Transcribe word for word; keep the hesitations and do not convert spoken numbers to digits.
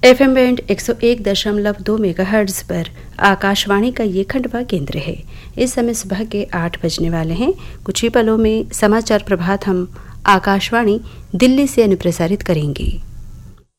FM band एक सौ एक दशमलव दो मेगाहर्ट्ज पर आकाशवाणी का ये खंडवा केंद्र है। इस समय सुबह के आठ बजने वाले हैं। कुछ ही पलों में समाचार प्रभात हम आकाशवाणी दिल्ली से अनुप्रसारित करेंगे।